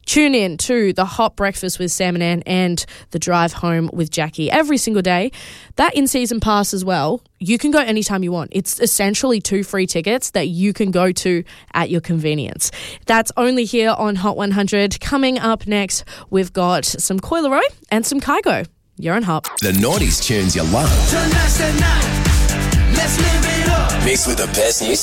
Tune in to the Hot Breakfast with Sam and Ann and the Drive Home with Jackie every single day. That in-season pass as well, you can go anytime you want. It's essentially 2 free tickets that you can go to at your convenience. That's only here on Hot 100. Coming up next, we've got some Coi Leroy and some Kygo. You're on Hot. The 90s tunes you love. Tonight's the night. Let's live it up. Mixed with the best new